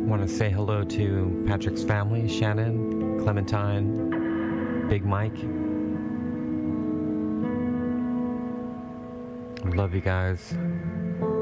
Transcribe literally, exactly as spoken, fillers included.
Want to say hello to Patrick's family, Shannon, Clementine, Big Mike. I love you guys.